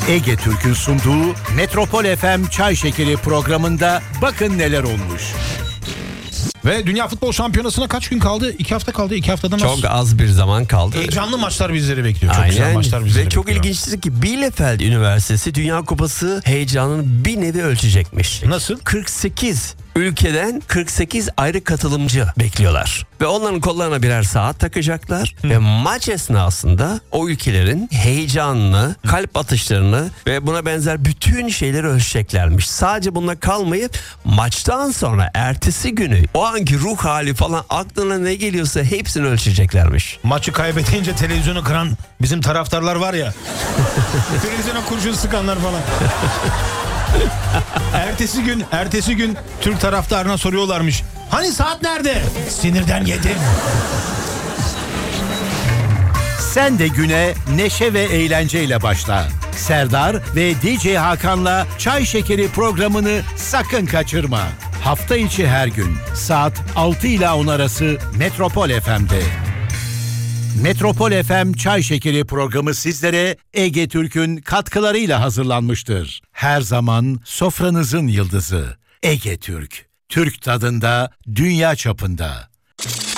Ege Türk'ün sunduğu Metropol FM Çay Şekeri programında bakın neler olmuş. Ve Dünya Futbol Şampiyonası'na kaç gün kaldı? 2 hafta kaldı. 2 haftadan az. Çok az bir zaman kaldı. Heyecanlı maçlar bizleri bekliyor. Çok Aynen. güzel maçlar bizleri Ve çok bekliyor. ilginçtir ki Bielefeld Üniversitesi Dünya Kupası heyecanını bir nevi ölçecekmiş. Nasıl? 48 ülkeden 48 ayrı katılımcı bekliyorlar. Ve onların kollarına birer saat takacaklar. Ve maç esnasında o ülkelerin heyecanını, kalp atışlarını ve buna benzer bütün şeyleri ölçeceklermiş. Sadece bununla kalmayıp maçtan sonra ertesi günü o anki ruh hali falan aklına ne geliyorsa hepsini ölçeceklermiş. Maçı kaybedince televizyonu kıran bizim taraftarlar var ya. Televizyona kurşun sıkanlar falan. Ertesi gün Türk taraftarına soruyorlarmış. Hani saat nerede? Sinirden yedim. Sen de güne neşe ve eğlenceyle başla. Serdar ve DJ Hakan'la Çay Şekeri programını sakın kaçırma. Hafta içi her gün saat 6 ile 10 arası Metropol FM'de. Metropol FM Çay Şekeri programı sizlere Ege Türk'ün katkılarıyla hazırlanmıştır. Her zaman sofranızın yıldızı Ege Türk. Türk tadında, dünya çapında.